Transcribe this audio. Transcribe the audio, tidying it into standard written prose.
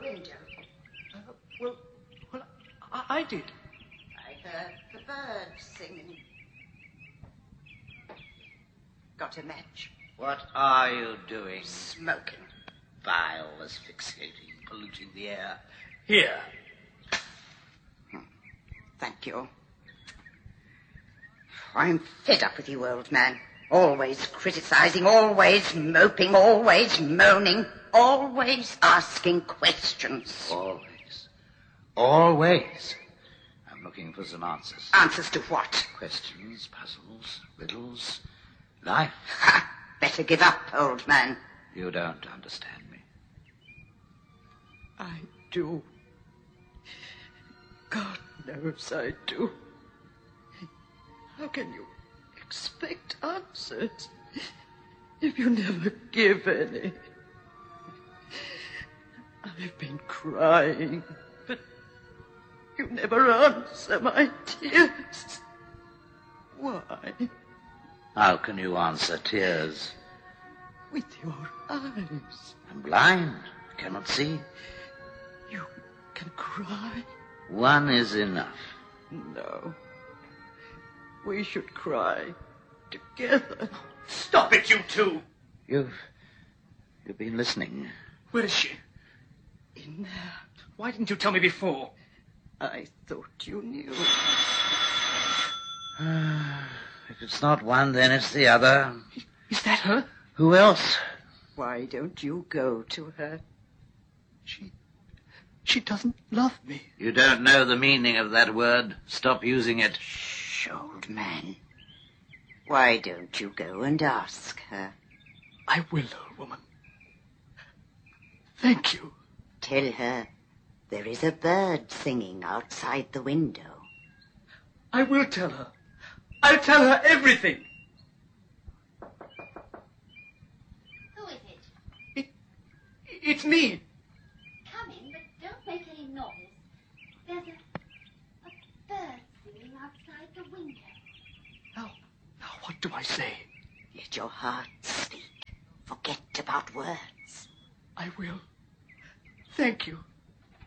window? Well, I did. I heard the birds singing. Got a match? What are you doing? Smoking. Vile, asphyxiating, polluting the air. Here. Thank you. I'm fed up with you, old man. Always criticizing, always moping, always moaning, always asking questions. Always. Always. I'm looking for some answers. Answers to what? Questions, puzzles, riddles, life. Ha! Better give up, old man. You don't understand me. I do. God knows I do. How can you expect answers if you never give any? I've been crying, but you never answer my tears. Why? How can you answer tears? With your eyes. I'm blind. Cannot see. You can cry? One is enough. No. We should cry together. Stop it, you two! You've been listening. Where is she? In there. Why didn't you tell me before? I thought you knew. If it's not one, then it's the other. Is that her? Who else? Why don't you go to her? She doesn't love me. You don't know the meaning of that word. Stop using it. Shh, old man. Why don't you go and ask her? I will, old woman. Thank you. Tell her there is a bird singing outside the window. I will tell her. I'll tell her everything. Who is it? It's me. Come in, but don't make any noise. There's a bird singing outside the window. Now, what do I say? Let your heart speak. Forget about words. I will. Thank you.